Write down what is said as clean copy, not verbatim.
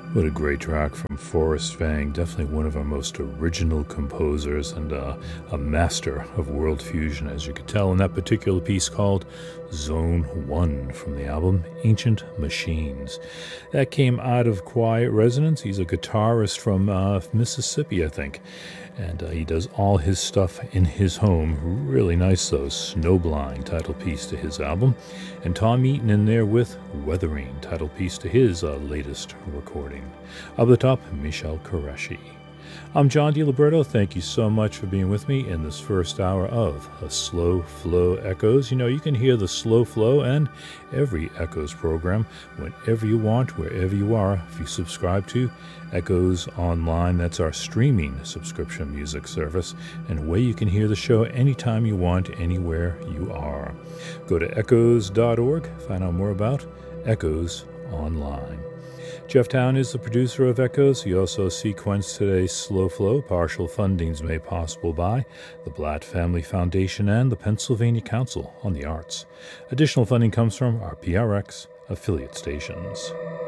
What a great track from Forrest Fang. Definitely one of our most original composers and a master of world fusion, as you could tell in that particular piece called Zone 1 from the album Ancient Machines. That came out of Quiet Resonance. He's a guitarist from Mississippi, I think. And he does all his stuff in his home. Really nice, though. Snowblind, title piece to his album. And Tom Eaton in there with Weathering, title piece to his latest recording. Up the top, Michel Qureshi. I'm John DiLiberto. Thank you so much for being with me in this first hour of A Slow Flow Echoes. You know, you can hear the Slow Flow and every Echoes program whenever you want, wherever you are. If you subscribe to Echoes Online, that's our streaming subscription music service, and a way you can hear the show anytime you want, anywhere you are. Go to echoes.org, find out more about Echoes Online. Jeff Town is the producer of Echoes. He also sequenced today's Slow Flow. Partial fundings made possible by the Blatt Family Foundation and the Pennsylvania Council on the Arts. Additional funding comes from our PRX affiliate stations.